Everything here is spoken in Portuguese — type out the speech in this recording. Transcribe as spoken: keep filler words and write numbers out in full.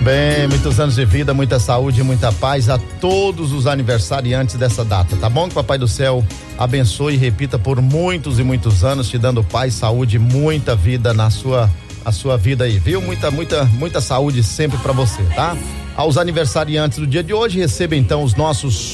bem, muitos anos de vida, muita saúde e muita paz a todos os aniversariantes dessa data, tá bom? Que o Papai do Céu abençoe e repita por muitos e muitos anos, te dando paz, saúde e muita vida na sua, a sua vida aí, viu? Muita, muita, muita saúde sempre pra você, tá? Aos aniversariantes do dia de hoje, receba então os nossos